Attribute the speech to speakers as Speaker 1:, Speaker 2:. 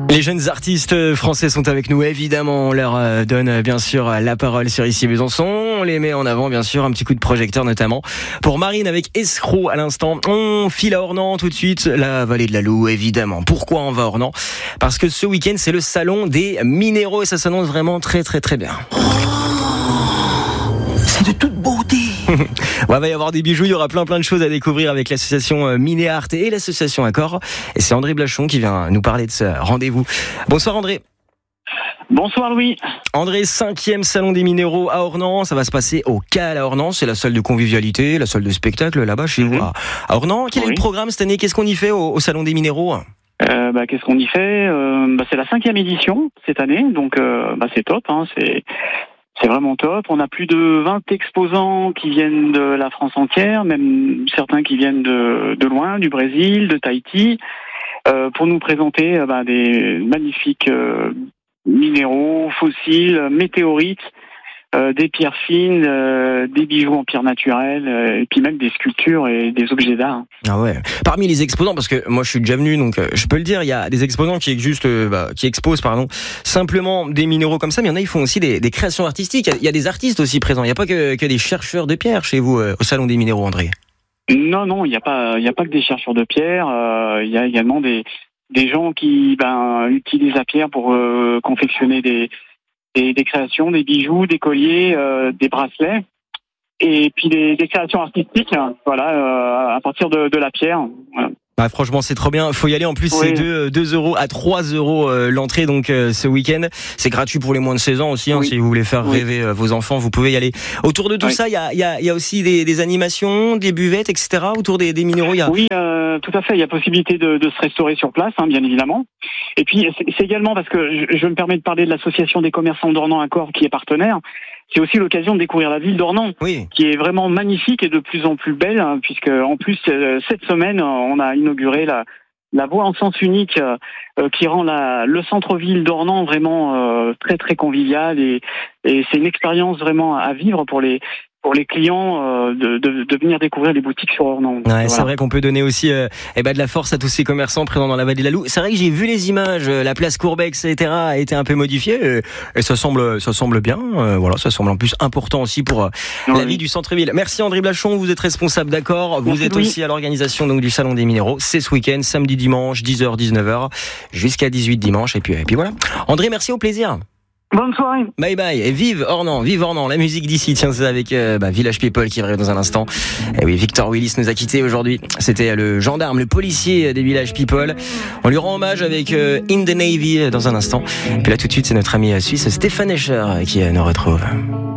Speaker 1: Les jeunes artistes français sont avec nous, évidemment. On leur donne bien sûr la parole sur Ici Besançon. On les met en avant, bien sûr, un petit coup de projecteur notamment. Pour Marine avec Escroc à l'instant. On file à Ornans tout de suite, la vallée de la Loue, évidemment. Pourquoi on va à Ornans ? Parce que ce week-end, c'est le salon des minéraux et ça s'annonce vraiment très très très bien.
Speaker 2: C'est de toute beauté.
Speaker 1: Ouais, il va y avoir des bijoux, il y aura plein de choses à découvrir avec l'association Minéart et l'association Accor. Et c'est André Blachon qui vient nous parler de ce rendez-vous. Bonsoir André.
Speaker 3: Bonsoir Louis.
Speaker 1: André, 5e salon des minéraux à Ornans. Ça va se passer au CAL à Ornans. C'est la salle de convivialité, la salle de spectacle là-bas chez vous à Ornans. Quel est le programme cette année ? Qu'est-ce qu'on y fait au salon des minéraux ?
Speaker 3: Qu'est-ce qu'on y fait ? C'est la 5e édition cette année, donc c'est top. C'est vraiment top. On a plus de 20 exposants qui viennent de la France entière, même certains qui viennent de loin, du Brésil, de Tahiti, pour nous présenter des magnifiques minéraux, fossiles, météorites, des pierres fines, des bijoux en pierre naturelle, et puis même des sculptures et des objets d'art.
Speaker 1: Ah ouais. Parmi les exposants, parce que moi je suis déjà venu, donc je peux le dire, il y a des exposants qui exposent simplement des minéraux comme ça, mais il y en a, ils font aussi des créations artistiques. Il y a des artistes aussi présents. Il n'y a pas que des chercheurs de pierre chez vous au salon des minéraux, André.
Speaker 3: Non, il n'y a pas que des chercheurs de pierre. Il y a également des gens qui utilisent la pierre pour confectionner des créations, des bijoux, des colliers, des bracelets, et puis des créations artistiques, à partir de la pierre. Voilà.
Speaker 1: Bah, franchement, c'est trop bien. Faut y aller. En plus,
Speaker 3: oui.
Speaker 1: C'est 2 euros à 3 euros l'entrée. Donc, ce week-end, c'est gratuit pour les moins de 16 ans aussi. Oui. Si vous voulez faire rêver vos enfants, vous pouvez y aller. Autour de tout ça, il y a aussi des animations, des buvettes, etc. Autour des minéraux. Oui,
Speaker 3: tout à fait. Il y a possibilité de se restaurer sur place, bien évidemment. Et puis, c'est également parce que je me permets de parler de l'association des commerçants d'Ornans Accor qui est partenaire. C'est aussi l'occasion de découvrir la ville d'Ornans, qui est vraiment magnifique et de plus en plus belle, puisque en plus cette semaine on a inauguré la voie en sens unique qui rend le centre-ville d'Ornans vraiment très très convivial et c'est une expérience vraiment à vivre pour les clients de venir découvrir les boutiques sur Ornans.
Speaker 1: Ouais, voilà. C'est vrai qu'on peut donner aussi de la force à tous ces commerçants présents dans la vallée de la Loue. C'est vrai que j'ai vu les images, la place Courbet, etc. a été un peu modifiée et ça semble bien. Ça semble en plus important aussi pour la vie du centre-ville. Merci André Blachon, vous êtes responsable d'Accor. Vous êtes aussi à l'organisation donc du Salon des Minéraux. C'est ce week-end, samedi, dimanche, 10h, 19h, jusqu'à 18 dimanche. Et puis voilà. André, merci, au plaisir.
Speaker 3: Bonne soirée.
Speaker 1: Bye bye. Et vive Ornans, la musique d'ici. Tiens, c'est avec Village People qui arrive dans un instant. Et oui, Victor Willis nous a quittés aujourd'hui. C'était le gendarme, le policier des Village People. On lui rend hommage avec In the Navy dans un instant. Et puis là, tout de suite, c'est notre ami suisse Stéphane Escher qui nous retrouve.